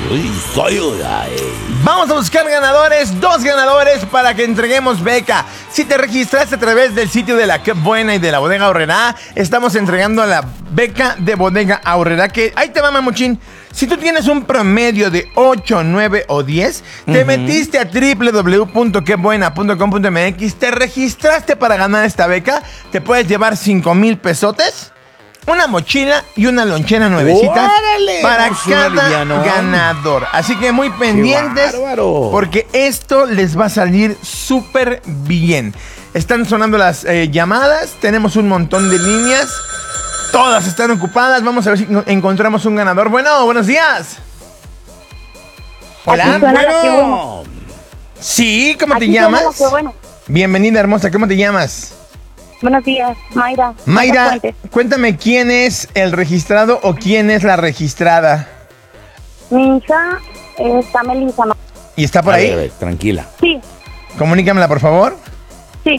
Vamos a buscar ganadores, 2 ganadores para que entreguemos beca. Si te registraste a través del sitio de la Qué Buena y de la Bodega Aurrerá, estamos entregando la beca de Bodega Aurrerá, que ahí te va, mamuchín. Si tú tienes un promedio de 8, 9 o 10, te metiste a www.quebuena.com.mx, te registraste para ganar esta beca, te puedes llevar 5,000 pesotes, una mochila y una lonchera nuevecita. ¡Órale! Para cada ganador. Así que muy pendientes, porque esto les va a salir súper bien. Están sonando las llamadas, tenemos un montón de líneas. Todas están ocupadas. Vamos a ver si encontramos un ganador. Bueno, buenos días. Hola. Bueno. Sí, ¿cómo te llamas? Bienvenida, hermosa. ¿Cómo te llamas? Buenos días, Mayra. Mayra, cuéntame, ¿quién es el registrado o quién es la registrada? Mi hija está Melissa. ¿Y está por ahí? Ver, tranquila. Sí. Comunícamela, por favor. Sí.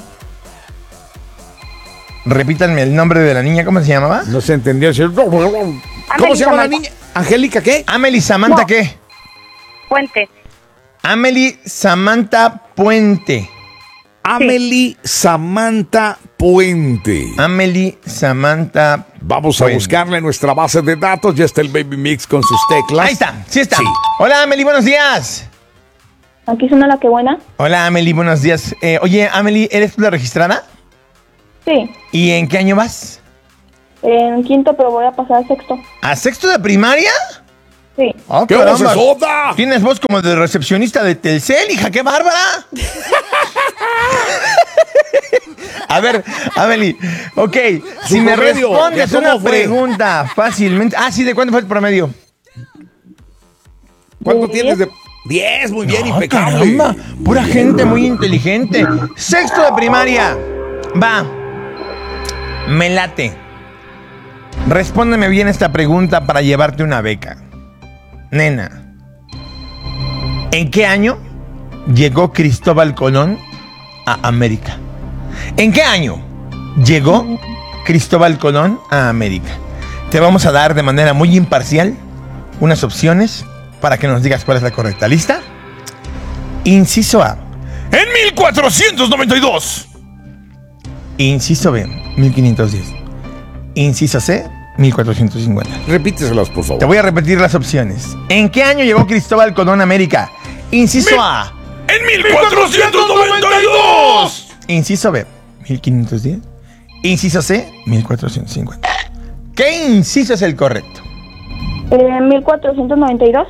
Repítanme el nombre de la niña. ¿Cómo se llamaba? No se entendió. ¿Cómo se llama la niña? ¿Angélica qué? Amelie Samantha, ¿qué? Puente. Amelie Samantha Puente. Amelie Samantha Puente. Amelie Samantha Vamos a buscarle en nuestra base de datos. Ya está el Baby Mix con sus teclas. Ahí está, sí está. Sí. Hola, Amelie, buenos días. Aquí suena la Qué Buena. Hola, Amelie, buenos días. Oye, Amelie, ¿eres tú la registrada? Sí. ¿Y en qué año vas? En quinto, pero voy a pasar a sexto. ¿A sexto de primaria? Sí. Oh, ¡Qué caramba. vocesota! Tienes voz como de recepcionista de Telcel, hija, qué bárbara. A ver, Amelie, ok, si me promedio, respondes ¿cómo una fue? pregunta fácilmente. Ah, sí, ¿de cuánto fue el promedio? ¿Cuánto 10. tienes de...? 10, muy bien, No, impecable. caramba, pura gente muy inteligente. Sexto de primaria. Va. Me late. Respóndeme bien esta pregunta para llevarte una beca. Nena, ¿en qué año llegó Cristóbal Colón a América? ¿En qué año llegó Cristóbal Colón a América? Te vamos a dar de manera muy imparcial unas opciones para que nos digas cuál es la correcta. ¿Lista? Inciso A, en 1492. Inciso B, 1510. Inciso C, 1450. Repíteselas, por favor. Te voy a repetir las opciones. ¿En qué año llegó Cristóbal Colón a América? Inciso A, ¡En 1492. Inciso B, 1510. Inciso C, 1450. ¿Qué inciso es el correcto? 1492.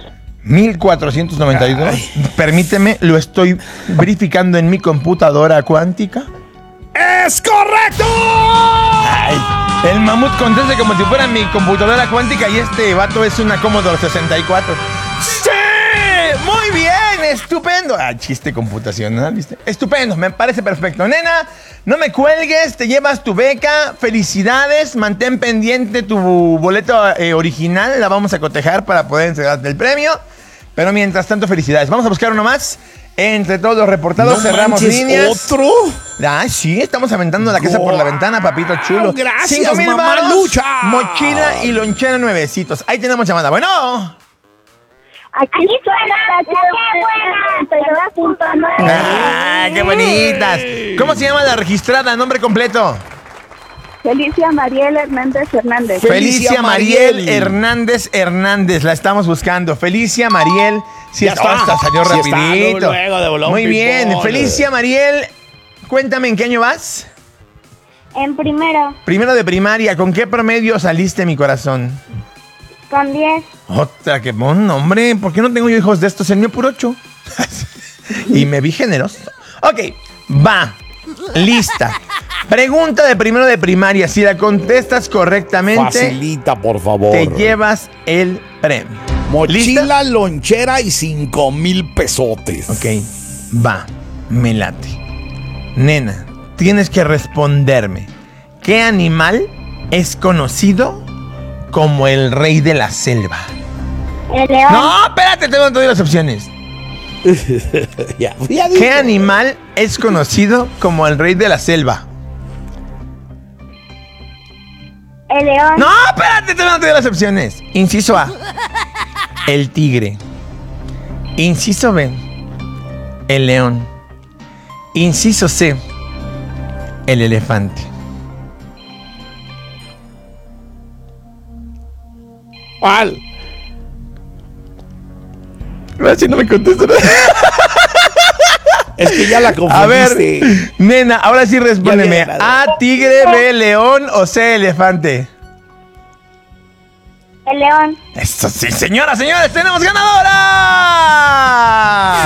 1492. Permíteme, lo estoy verificando en mi computadora cuántica. ¡Es correcto! Ay, el mamut contesta como si fuera mi computadora cuántica y este vato es una Commodore 64. ¡Sí! ¡Muy bien! ¡Estupendo! Ah, chiste computacional, ¿viste? Estupendo, me parece perfecto. Nena, no me cuelgues, te llevas tu beca. Felicidades, mantén pendiente tu boleto original. La vamos a cotejar para poder entregarte el premio. Pero mientras tanto, felicidades. Vamos a buscar uno más. Entre todos los reportados, cerramos líneas. ¿Otro? Ay, sí, estamos aventando la casa por la ventana, papito chulo. Gracias, 5,000 mamá varos, lucha. mochila y lonchera nuevecitos. Ahí tenemos llamada. Bueno. Aquí suena la Qué Buena. ¡Ah, qué bonitas! ¿Cómo se llama la registrada? ¿Nombre completo? Felicia Mariel Hernández Hernández. Felicia Mariel Hernández Hernández. La estamos buscando. Felicia Mariel. Sí, Ya está. hasta salió Sí está, rapidito. luego de volón, Muy bien. ping-pong. Felicia Mariel, cuéntame, ¿en qué año vas? En primero, Primero de primaria. ¿Con qué promedio saliste, mi corazón? con 10. Otra, qué buen nombre. ¿Por qué no tengo yo hijos de estos? El mío por 8. Y me vi generoso. Ok, va. Lista. Pregunta de primero de primaria. Si la contestas correctamente, Facilita, por favor. te llevas el premio. Mochila, ¿Lista? lonchera y 5,000 pesotes. Ok, va. Me late. Nena, tienes que responderme. ¿Qué animal es conocido como el rey de la selva? El león. No, espérate, te doy las opciones. Ya ¿Qué dije. animal es conocido como el rey de la selva? El león. No, espérate, te doy las opciones. Inciso A, el tigre. Inciso B, el león. Inciso C, el elefante. ¿Cuál? Gracias, no me contestas. Es que ya la confundiste. A ver, nena, ahora sí respóndeme. ¿A, tigre, B, león o C, elefante? El león. Eso sí, señoras, señores, tenemos ganadora.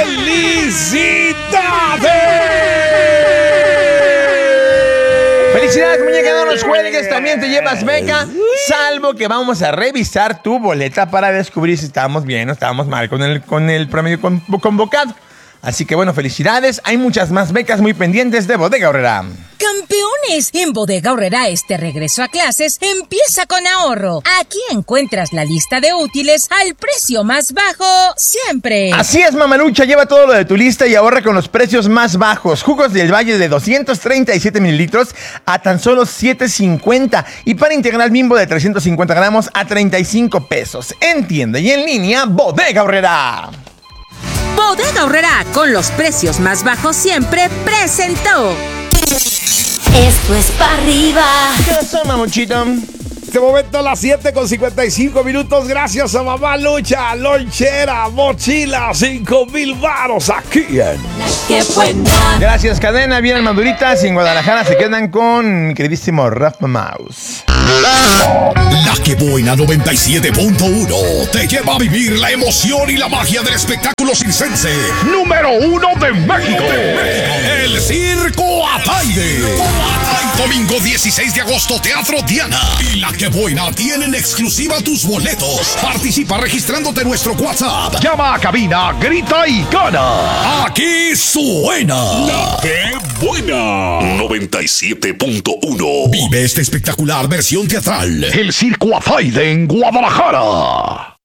¡Felicidades, muñeca! No nos cuelgues, también te llevas beca. Salvo que vamos a revisar tu boleta para descubrir si estamos bien o estamos mal con el promedio convocado. Así que bueno, felicidades. Hay muchas más becas muy pendientes de Bodega Aurrerá. ¡Campeones! En Bodega Aurrerá este regreso a clases empieza con ahorro. Aquí encuentras la lista de útiles al precio más bajo siempre. Así es, mamalucha. Lleva todo lo de tu lista y ahorra con los precios más bajos. Jugos del Valle de 237 mililitros a tan solo $7.50. Y para integral Bimbo de 350 gramos a 35 pesos. En tienda y en línea, Bodega Aurrerá. Bodega Aurrerá, con los precios más bajos siempre, presentó. Esto es para arriba. ¿Qué pasó, mamuchito? Este momento a las 7:55. Gracias a Mamá Lucha, lonchera, mochila, 5,000 varos aquí en... ¡Qué buena! Gracias, cadena. Vienen maduritas y en Guadalajara se quedan con mi queridísimo Rafa Mouse. La que buena 97.1 te lleva a vivir la emoción y la magia del espectáculo circense número 1 de México. El Circo Ataide. Domingo 16 de agosto, Teatro Diana. Y La que buena tienen exclusiva tus boletos. Participa registrándote en nuestro WhatsApp. Llama a cabina, grita y gana. Aquí suena La que buena 97.1. Vive esta espectacular versión teatral. El Circo Ataide en Guadalajara.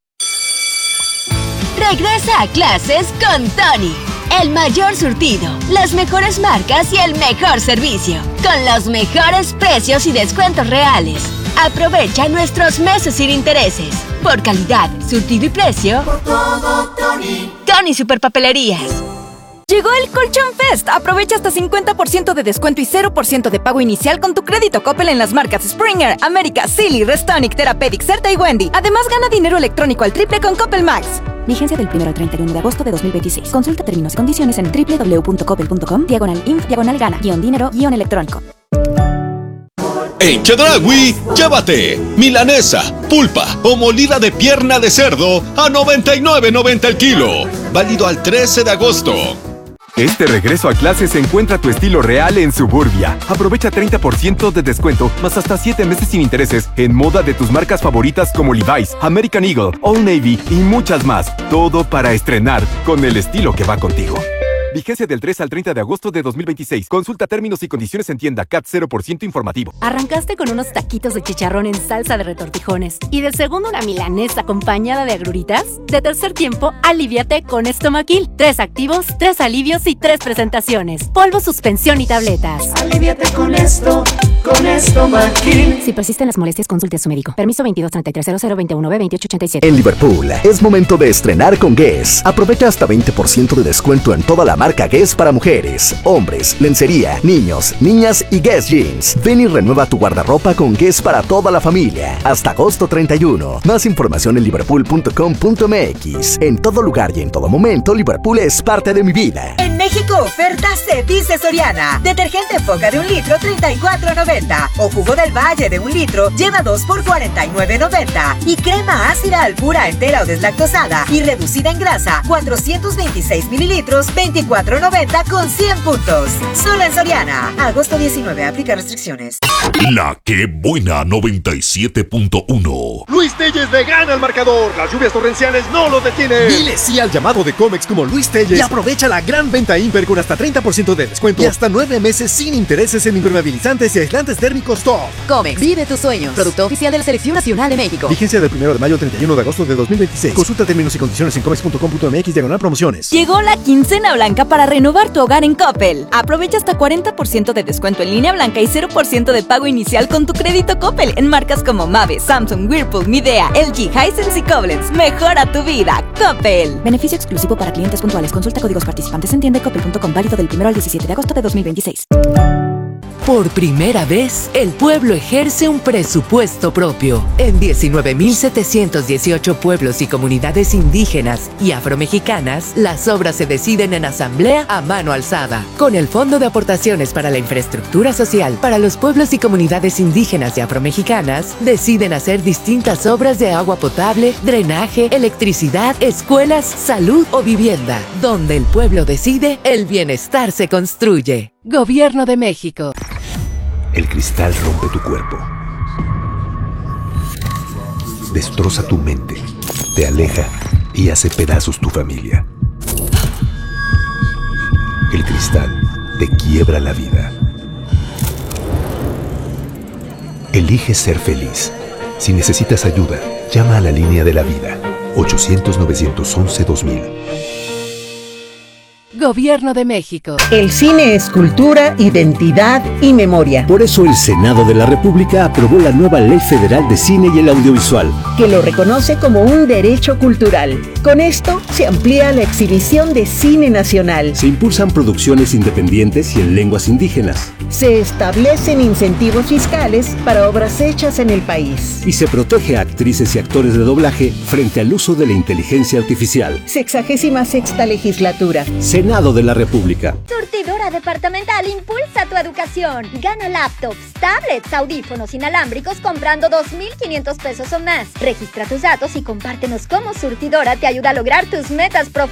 Regresa a clases con Tony. El mayor surtido, las mejores marcas y el mejor servicio. Con los mejores precios y descuentos reales. Aprovecha nuestros meses sin intereses. Por calidad, surtido y precio. Por todo, Tony. Tony Superpapelerías. Llegó el Colchón Fest. Aprovecha hasta 50% de descuento y 0% de pago inicial con tu crédito Coppel en las marcas Springer, América, Silly, Restonic, Therapeutic, Certa y Wendy. Además, gana dinero electrónico al triple con Coppel Max. Vigencia del 1 al 31 de agosto de 2026. Consulta términos y condiciones en www.coppel.com/gana-dinero-electrónico. En Chedraui, llévate milanesa, pulpa o molida de pierna de cerdo a $99.90 el kilo. Válido al 13 de agosto. Este regreso a clases encuentra tu estilo real en Suburbia. Aprovecha 30% de descuento, más hasta 7 meses sin intereses en moda de tus marcas favoritas como Levi's, American Eagle, Old Navy y muchas más. Todo para estrenar con el estilo que va contigo. Vigencia del 3 al 30 de agosto de 2026. Consulta términos y condiciones en tienda. CAT 0% informativo. Arrancaste con unos taquitos de chicharrón en salsa de retortijones. Y de segundo una milanesa acompañada de agruritas. De tercer tiempo, aliviate con Estomaquil. 3 activos, 3 alivios y 3 presentaciones. Polvo, suspensión y tabletas. Aliviate con Estomaquil. Si persisten las molestias, consulte a su médico. Permiso 22330021B2887. En Liverpool, es momento de estrenar con Guess. Aprovecha hasta 20% de descuento en toda la marca Guess para mujeres, hombres, lencería, niños, niñas y Guess Jeans. Ven y renueva tu guardarropa con Guess para toda la familia. Hasta agosto 31. Más información en liverpool.com.mx. En todo lugar y en todo momento, Liverpool es parte de mi vida. En México, oferta se dice Soriana. Detergente Foca de 1 litro, $34.90. O jugo del Valle de 1 litro, lleva 2 por $49.90. Y crema ácida Alpura entera o deslactosada y reducida en grasa, 426 mililitros, $24.90 con 100 puntos. Solo en Soriana. Agosto 19. Aplica restricciones. La que buena 97.1. Luis Telles le gana al marcador. Las lluvias torrenciales no lo detienen. Dile sí al llamado de Comex como Luis Telles y aprovecha la gran venta Imper con hasta 30% de descuento y hasta 9 meses sin intereses en impermeabilizantes y aislantes térmicos top. Comex, vive tus sueños. Producto oficial de la Selección Nacional de México. Vigencia del 1 de mayo al 31 de agosto de 2026. Consulta términos y condiciones en comex.com.mx/promociones. Llegó la quincena blanca para renovar tu hogar en Coppel. Aprovecha hasta 40% de descuento en línea blanca y 0% de pago pago inicial con tu crédito Coppel en marcas como Mave, Samsung, Whirlpool, Midea, LG, Hisense y Koblenz. Mejora tu vida, Coppel. Beneficio exclusivo para clientes puntuales. Consulta códigos participantes en tienda.coppel.com, válido del 1 al 17 de agosto de 2026. Por primera vez, el pueblo ejerce un presupuesto propio. En 19.718 pueblos y comunidades indígenas y afromexicanas, las obras se deciden en asamblea a mano alzada. Con el Fondo de Aportaciones para la Infraestructura Social para los pueblos y comunidades indígenas y afromexicanas, deciden hacer distintas obras de agua potable, drenaje, electricidad, escuelas, salud o vivienda. Donde el pueblo decide, el bienestar se construye. Gobierno de México. El cristal rompe tu cuerpo, destroza tu mente, te aleja y hace pedazos tu familia. El cristal te quiebra la vida. Elige ser feliz. Si necesitas ayuda, llama a la línea de la vida, 800-911-2000. Gobierno de México. El cine es cultura, identidad y memoria. Por eso el Senado de la República aprobó la nueva Ley Federal de Cine y el Audiovisual, que lo reconoce como un derecho cultural. Con esto se amplía la exhibición de cine nacional. Se impulsan producciones independientes y en lenguas indígenas. Se establecen incentivos fiscales para obras hechas en el país. Y se protege a actrices y actores de doblaje frente al uso de la inteligencia artificial. 66ª legislatura. Senado de la República. Surtidora Departamental impulsa tu educación. Gana laptops, tablets, audífonos inalámbricos comprando 2,500 pesos o más. Registra tus datos y compártenos cómo Surtidora te ayuda a lograr tus metas profesionales.